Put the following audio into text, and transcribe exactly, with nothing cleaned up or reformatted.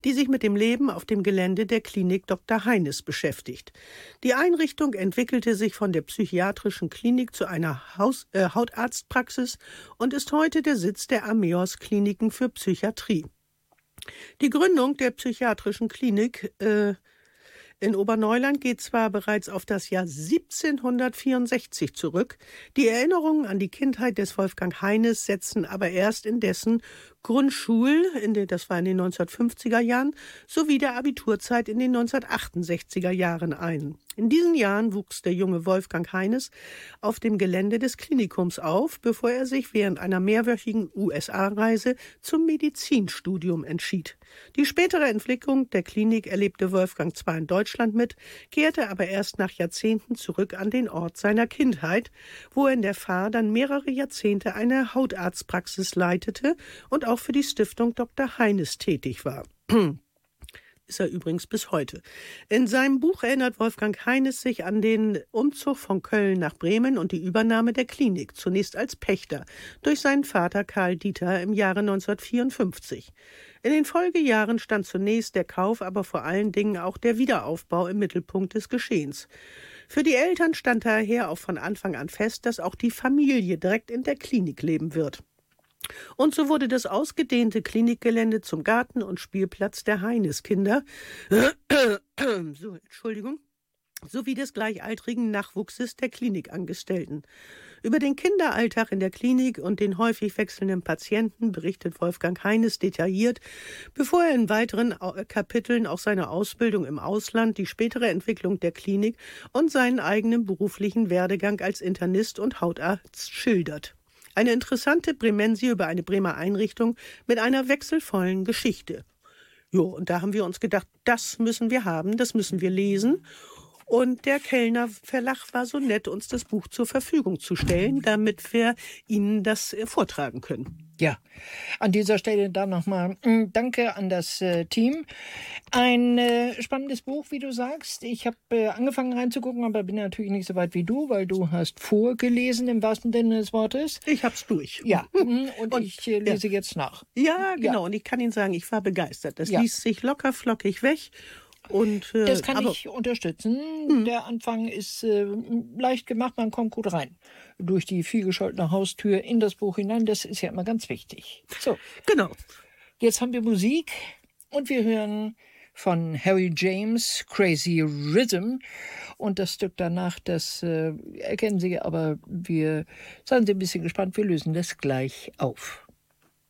die sich mit dem Leben auf dem Gelände der Klinik Doktor Heines beschäftigt. Die Einrichtung entwickelte sich von der psychiatrischen Klinik zu einer Haus- äh, Hautarztpraxis und ist heute der Sitz der Ameos Kliniken für Psychiatrie. Die Gründung der psychiatrischen Klinik äh, in Oberneuland geht zwar bereits auf das Jahr siebzehnhundertvierundsechzig zurück, die Erinnerungen an die Kindheit des Wolfgang Heines setzen aber erst in dessen Grundschul, in den, das war in den neunzehnhundertfünfziger Jahren, sowie der Abiturzeit in den neunzehnhundertachtundsechziger Jahren ein. In diesen Jahren wuchs der junge Wolfgang Heines auf dem Gelände des Klinikums auf, bevor er sich während einer mehrwöchigen U S A-Reise zum Medizinstudium entschied. Die spätere Entwicklung der Klinik erlebte Wolfgang zwar in Deutschland mit, kehrte aber erst nach Jahrzehnten zurück an den Ort seiner Kindheit, wo er in der Fahr dann mehrere Jahrzehnte eine Hautarztpraxis leitete und auch für die Stiftung Doktor Heines tätig war. Ist er übrigens bis heute. In seinem Buch erinnert Wolfgang Heines sich an den Umzug von Köln nach Bremen und die Übernahme der Klinik, zunächst als Pächter, durch seinen Vater Karl Dieter im Jahre neunzehnhundertvierundfünfzig. In den Folgejahren stand zunächst der Kauf, aber vor allen Dingen auch der Wiederaufbau im Mittelpunkt des Geschehens. Für die Eltern stand daher auch von Anfang an fest, dass auch die Familie direkt in der Klinik leben wird. Und so wurde das ausgedehnte Klinikgelände zum Garten- und Spielplatz der Heines-Kinder, so, Entschuldigung, sowie des gleichaltrigen Nachwuchses der Klinikangestellten. Über den Kinderalltag in der Klinik und den häufig wechselnden Patienten berichtet Wolfgang Heines detailliert, bevor er in weiteren Kapiteln auch seine Ausbildung im Ausland, die spätere Entwicklung der Klinik und seinen eigenen beruflichen Werdegang als Internist und Hautarzt schildert. Eine interessante Prämensie über eine Bremer Einrichtung mit einer wechselvollen Geschichte. Jo, und da haben wir uns gedacht, das müssen wir haben, das müssen wir lesen. Und der Kellner Verlag war so nett, uns das Buch zur Verfügung zu stellen, damit wir Ihnen das vortragen können. Ja, an dieser Stelle dann nochmal Danke an das äh, Team. Ein äh, spannendes Buch, wie du sagst. Ich habe äh, angefangen reinzugucken, aber bin natürlich nicht so weit wie du, weil du hast vorgelesen im wahrsten Sinne des Wortes. Ich hab's durch. Ja, und, und ich äh, lese ja. jetzt nach. Ja, genau. Ja. Und ich kann Ihnen sagen, ich war begeistert. Das ja. liest sich locker flockig weg. Und, äh, das kann aber, ich unterstützen. Hm. Der Anfang ist äh, leicht gemacht, man kommt gut rein. Durch die vielgescholtene Haustür in das Buch hinein, das ist ja immer ganz wichtig. So, genau. Jetzt haben wir Musik und wir hören von Harry James Crazy Rhythm. Und das Stück danach, das äh, erkennen Sie, aber wir seien Sie ein bisschen gespannt, wir lösen das gleich auf.